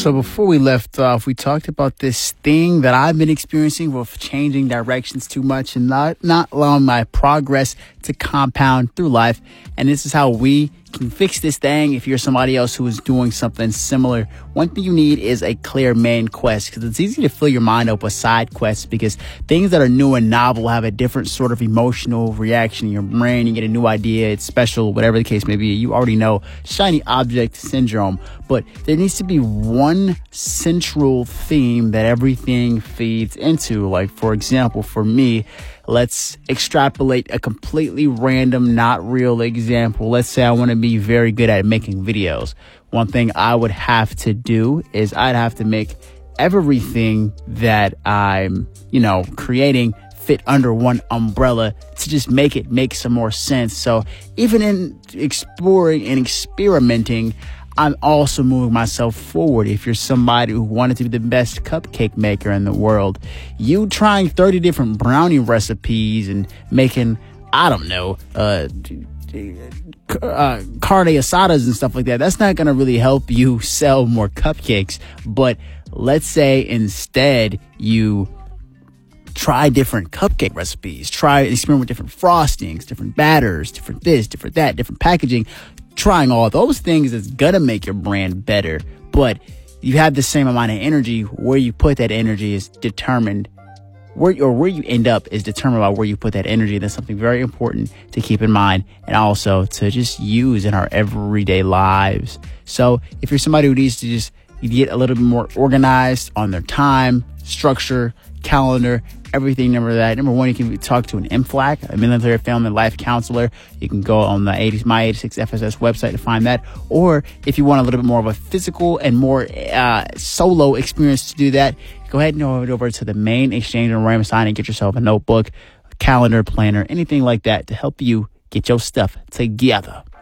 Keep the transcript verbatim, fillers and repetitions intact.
So before we left off, we talked about this thing that I've been experiencing with changing directions too much and not, not allowing my progress to compound through life. And this is how we can fix this thing if you're somebody else who is doing something similar. One thing you need is a clear main quest, because it's easy to fill your mind up with side quests, because things that are new and novel have a different sort of emotional reaction in your brain. You get a new idea, it's special, whatever the case may be. You already know shiny object syndrome, but there needs to be one central theme that everything feeds into. Like, for example, for me, let's extrapolate a completely random, not real example. Let's say I want to be very good at making videos. One thing I would have to do is I'd have to make everything that I'm, you know, creating fit under one umbrella to just make it make some more sense. So even in exploring and experimenting, I'm also moving myself forward. If you're somebody who wanted to be the best cupcake maker in the world, you trying thirty different brownie recipes and making, I don't know, uh, uh, carne asadas and stuff like that, that's not going to really help you sell more cupcakes. But let's say instead you try different cupcake recipes, try experiment with different frostings, different batters, different this, different that, different packaging. Trying all those things is gonna make your brand better, but you have the same amount of energy. Where you put that energy is determined, where or where you end up is determined by where you put that energy. That's something very important to keep in mind, and also to just use in our everyday lives. So if you're somebody who needs to just get a little bit more organized on their time, structure, calendar, everything, number that. Number one, you can talk to an M FLAC, a military family life counselor. You can go on the eighties, My eighty-six F S S website to find that. Or if you want a little bit more of a physical and more uh, solo experience to do that, go ahead and go over to the main exchange on Ram Sign and get yourself a notebook, a calendar, planner, anything like that to help you get your stuff together.